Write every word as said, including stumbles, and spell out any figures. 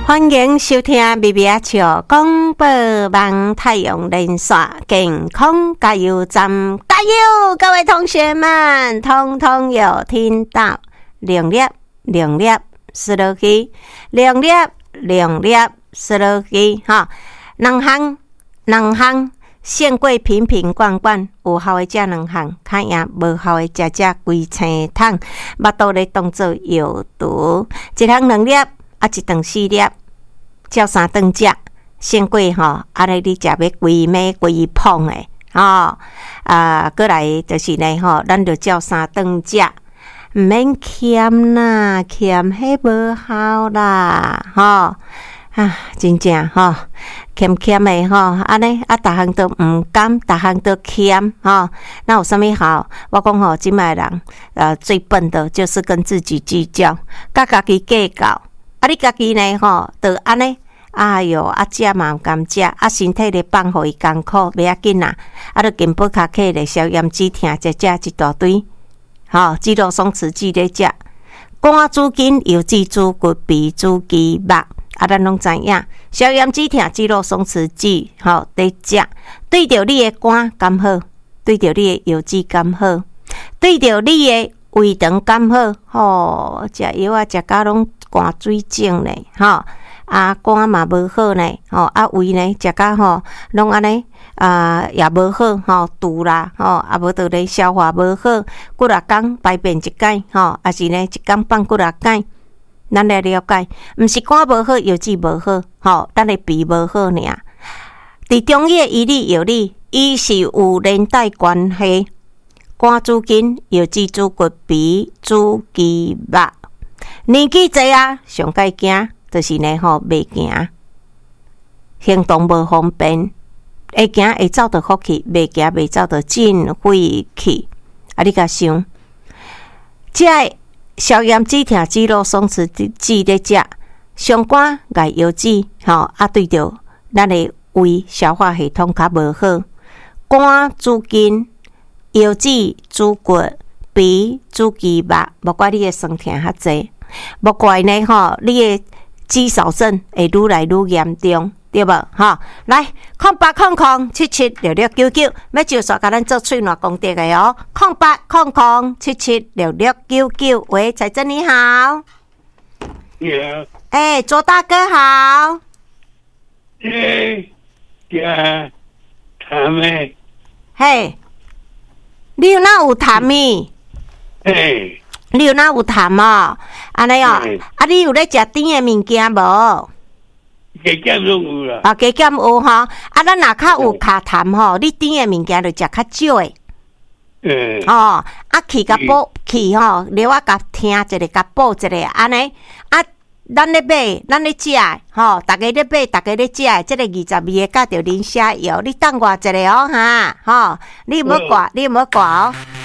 欢迎收听咪咪啊笑广播网太阳连线健康加油站，加油！各位同学们，通通有听到？两粒两粒输落去，两粒两粒输落去，哈，两项两项。胜过瓶瓶罐罐，有效的食两项，较赢无效的食食规青桶，巴肚咧当做药毒，一项两粒，啊一顿四粒，照三顿食，胜过吼，安尼你食要规暝规捧的，吼啊，过来就是呢吼，咱就照三顿食，毋免欠啦，欠迄无效啦，吼。啊，真正吼，欠欠的吼，安尼啊，逐项都毋甘，逐项都欠吼，那有啥物好？我讲吼，即摆人呃最笨的就是跟自己计较，甲家己计较，啊，你家己呢吼，就安尼，哎哟，啊食嘛毋甘食，啊身体咧放互伊艰苦，袂要紧啦，啊，著金宝卡克咧消炎止疼，食食一大堆，吼，肌肉松弛剂咧食，肝主筋、油脂主骨、脾主肌肉。啊，咱拢知影，消炎止疼、肌肉松弛剂，吼，得食，对着你的肝甘好，对着你的油脂甘好，对着你的胃肠甘好，吼，食药啊，食甲拢肝水肿咧，吼，啊，肝嘛无好呢，吼，啊，胃呢，食甲吼，拢安尼，啊，也无好，吼，肚啦，吼，啊，无倒咧消化无好，几若工排便一解，吼，啊是呢，一工放几若解。咱来了解，毋是肝无好，油脂无好，吼，咱的脾无好尔。伫中医医理药理，伊是有连带关系。肝主筋，油脂主骨，脾主肌肉。年纪济啊，上该惊就是呢吼，袂行，行动无方便，会行会走着福气，袂行袂走着进晦气。啊，你甲想，即个。消炎止疼、肌肉松弛剂咧食，上肝牙油脂，吼啊对着咱的胃消化系统较无好，肝主筋、油脂主骨、脾主肌肉，无怪你的酸痛较济，无怪呢吼，你的肌少症会愈来愈严重。对无？哈，来，空八空空七七六六九九，要就说甲咱做喙暖功德的哦。空八空空七七六六九九，喂，彩珍你好。 你好。 哎，左大哥好。 哎，呀，他们。 嘿，你有哪有痰咪？ 嘿。 你有哪有痰哦？安尼哦，啊，你有咧食甜的物件无？ 加减拢有啦， 啊，加减有吼，啊，咱若较有卡痰吼，你甜的物件就食较少诶。 嗯。 哦，啊，气甲补气吼，了啊，甲听一个，甲补一个，安尼啊，咱咧买，咱咧食，吼，逐个咧买，逐个咧食，即个二十二个甲着啉写药，你等我一下哦，哈，吼，你有无挂？你有无挂哦？